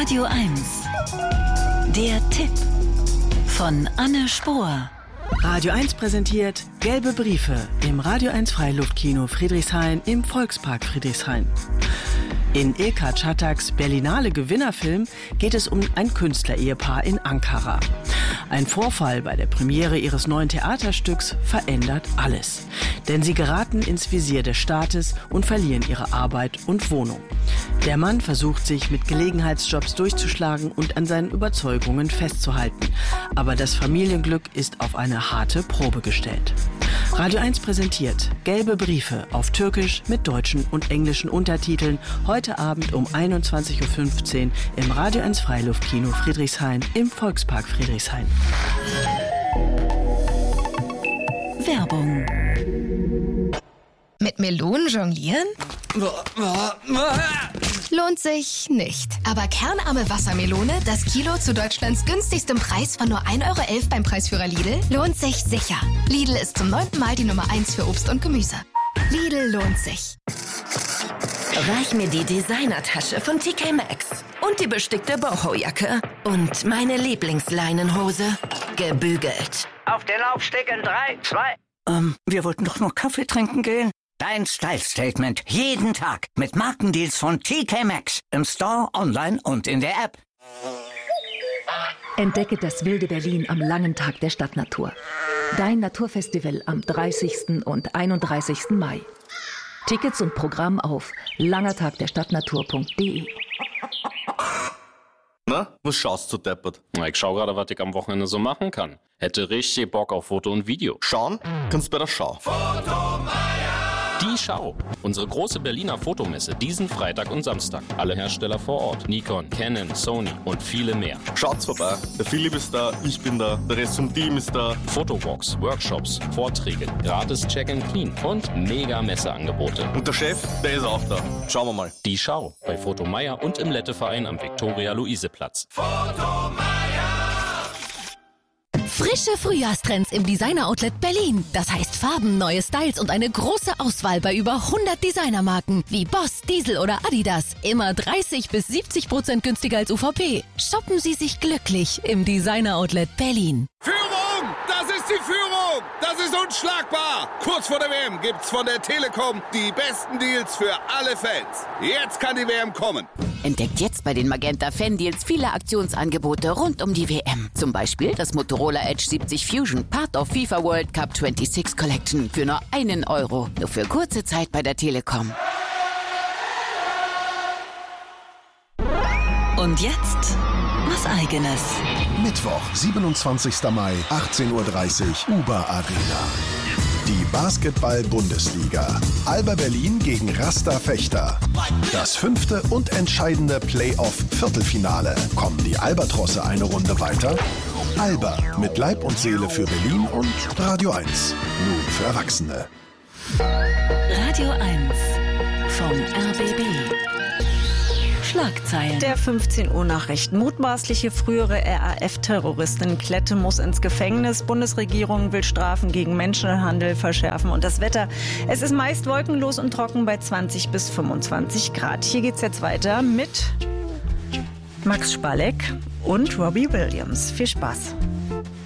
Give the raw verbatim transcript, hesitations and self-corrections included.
Radio eins. Der Tipp von Anne Spohr. Radio eins präsentiert Gelbe Briefe im Radio eins Freiluftkino Friedrichshain im Volkspark Friedrichshain. In Ilka Çataks Berlinale Gewinnerfilm geht es um ein Künstlerehepaar in Ankara. Ein Vorfall bei der Premiere ihres neuen Theaterstücks verändert alles. Denn sie geraten ins Visier des Staates und verlieren ihre Arbeit und Wohnung. Der Mann versucht sich mit Gelegenheitsjobs durchzuschlagen und an seinen Überzeugungen festzuhalten. Aber das Familienglück ist auf eine harte Probe gestellt. Radio eins präsentiert Gelbe Briefe auf Türkisch mit deutschen und englischen Untertiteln heute Abend um einundzwanzig Uhr fünfzehn im Radio eins Freiluftkino Friedrichshain im Volkspark Friedrichshain. Werbung. Mit Melonen jonglieren? Lohnt sich nicht. Aber kernarme Wassermelone, das Kilo zu Deutschlands günstigstem Preis von nur ein Euro elf beim Preisführer Lidl, lohnt sich sicher. Lidl ist zum neunten Mal die Nummer eins für Obst und Gemüse. Lidl lohnt sich. Reich mir die Designertasche von T K Maxx und die bestickte Boho-Jacke und meine Lieblingsleinenhose, gebügelt. Auf den Laufsteg in drei, zwei. Ähm, wir wollten doch nur Kaffee trinken gehen. Dein Style-Statement jeden Tag mit Markendeals von T K Maxx im Store, online und in der App. Entdecke das wilde Berlin am langen Tag der Stadtnatur. Dein Naturfestival am dreißigsten und einunddreißigsten Mai. Tickets und Programm auf langertagderstadtnatur punkt de. Na, was schaust du deppert? Na, ich schau gerade, was ich am Wochenende so machen kann. Hätte richtig Bock auf Foto und Video. Schauen kannst bei der Schau. Die Schau. Unsere große Berliner Fotomesse diesen Freitag und Samstag. Alle Hersteller vor Ort. Nikon, Canon, Sony und viele mehr. Schaut's vorbei. Der Philipp ist da, ich bin da, der Rest vom Team ist da. Fotowalks, Workshops, Vorträge, gratis Check-and-Clean und mega Messeangebote. Und der Chef, der ist auch da. Schauen wir mal. Die Schau bei Fotomeier und im Letteverein am Viktoria-Luise-Platz. Frische Frühjahrstrends im Designer-Outlet Berlin. Das heißt Farben, neue Styles und eine große Auswahl bei über hundert Designermarken wie Boss, Diesel oder Adidas. Immer dreißig bis siebzig Prozent günstiger als U V P. Shoppen Sie sich glücklich im Designer-Outlet Berlin. Führung! Das ist die Führung! Das ist unschlagbar! Kurz vor der W M gibt's von der Telekom die besten Deals für alle Fans. Jetzt kann die W M kommen. Entdeckt jetzt bei den Magenta Fan-Deals viele Aktionsangebote rund um die W M. Zum Beispiel das Motorola Edge siebzig Fusion, Part of FIFA World Cup sechsundzwanzig Collection für nur einen Euro. Nur für kurze Zeit bei der Telekom. Und jetzt was Eigenes. Mittwoch, siebenundzwanzigsten Mai, achtzehn Uhr dreißig, Uber Arena. Die Basketball-Bundesliga. Alba Berlin gegen Rasta Fechter. Das fünfte und entscheidende Playoff-Viertelfinale. Kommen die Albatrosse eine Runde weiter? Alba mit Leib und Seele für Berlin und Radio eins. Nun für Erwachsene. Radio eins vom R B B. Schlagzeilen. Der fünfzehn Uhr Nachrichten. Mutmaßliche frühere R A F-Terroristin Klette muss ins Gefängnis. Bundesregierung will Strafen gegen Menschenhandel verschärfen. Und das Wetter. Es ist meist wolkenlos und trocken bei zwanzig bis fünfundzwanzig Grad. Hier geht's jetzt weiter mit Max Spalek und Robbie Williams. Viel Spaß.